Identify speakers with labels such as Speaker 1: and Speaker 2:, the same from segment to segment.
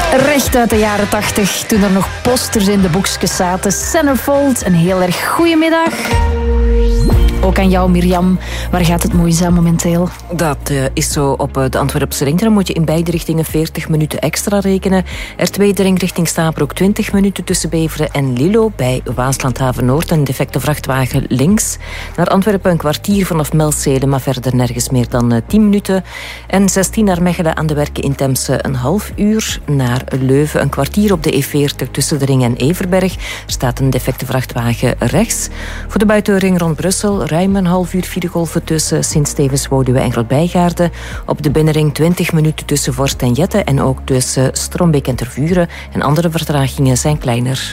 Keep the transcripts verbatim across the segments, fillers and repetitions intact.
Speaker 1: Recht uit de jaren tachtig, toen er nog posters in de boekjes zaten. Centerfold, een heel erg goeiemiddag. Ook aan jou, Mirjam. Waar gaat het moeizaam momenteel?
Speaker 2: Dat uh, is zo op uh, de Antwerpse ring. Dan moet je in beide richtingen veertig minuten extra rekenen. R twee de ring richting Stabroek twintig minuten tussen Beveren en Lilo. Bij Waaslandhaven Noord een defecte vrachtwagen links. Naar Antwerpen een kwartier vanaf Melzele, maar verder nergens meer dan uh, tien minuten. En zestien naar Mechelen aan de Werken in Temse een half uur. Naar Leuven een kwartier op de E veertig tussen de ring en Everberg. Er staat een defecte vrachtwagen rechts. Voor de buitenring rond Brussel ruim een half uur viergolven tussen Sint-Stevens, Woluwe en Grootbijgaarden. Op de binnenring twintig minuten tussen Vorst en Jette en ook tussen Strombeek en Tervuren. En andere vertragingen zijn kleiner.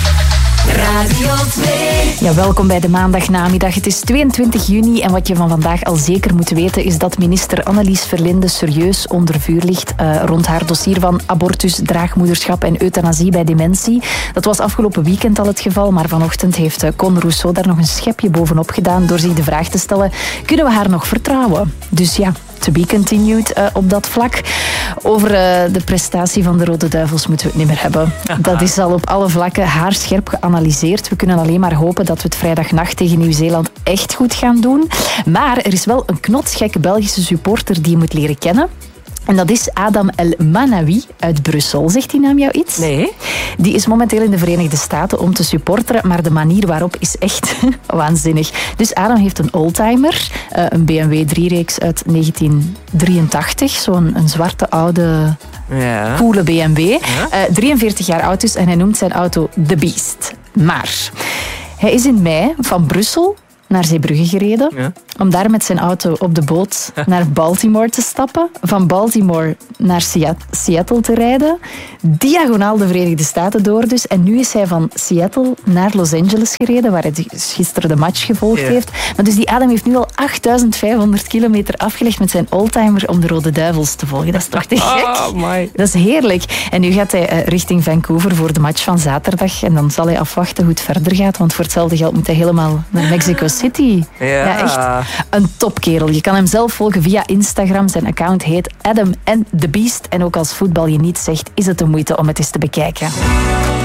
Speaker 1: Radio twee. Ja, welkom bij de maandagnamiddag. Het is tweeëntwintig juni en wat je van vandaag al zeker moet weten is dat minister Annelies Verlinde serieus onder vuur ligt uh, rond haar dossier van abortus, draagmoederschap en euthanasie bij dementie. Dat was afgelopen weekend al het geval, maar vanochtend heeft uh, Con Rousseau daar nog een schepje bovenop gedaan door zich de vraag te stellen, kunnen we haar nog vertrouwen? Dus ja, to be continued uh, op dat vlak. Over uh, de prestatie van de Rode Duivels moeten we het niet meer hebben. Dat is al op alle vlakken haarscherp geanalyseerd. We kunnen alleen maar hopen dat we het vrijdagnacht tegen Nieuw-Zeeland echt goed gaan doen. Maar er is wel een knotsgekke Belgische supporter die je moet leren kennen. En dat is Adam El Manawi uit Brussel. Zegt die naam jou iets?
Speaker 2: Nee.
Speaker 1: Die is momenteel in de Verenigde Staten om te supporteren, maar de manier waarop is echt waanzinnig. Dus Adam heeft een oldtimer, een B M W drie-reeks uit negentien drieëntachtig. Zo'n een zwarte, oude, ja. coole B M W. Ja? Uh, drieënveertig jaar oud dus en hij noemt zijn auto The Beast. Maar hij is in mei van Brussel naar Zeebrugge gereden, ja. om daar met zijn auto op de boot naar Baltimore te stappen, van Baltimore naar Seattle te rijden, diagonaal de Verenigde Staten door dus, en nu is hij van Seattle naar Los Angeles gereden, waar hij gisteren de match gevolgd ja. heeft. Maar dus die Adam heeft nu al achtduizend vijfhonderd kilometer afgelegd met zijn oldtimer om de Rode Duivels te volgen. Dat is toch te gek?
Speaker 2: Oh, my.
Speaker 1: Dat is heerlijk. En nu gaat hij uh, richting Vancouver voor de match van zaterdag en dan zal hij afwachten hoe het verder gaat, want voor hetzelfde geld moet hij helemaal naar Mexico City.
Speaker 2: Ja.
Speaker 1: ja, echt een topkerel. Je kan hem zelf volgen via Instagram. Zijn account heet Adam and the Beast. En ook als voetbal je niet zegt, is het de moeite om het eens te bekijken.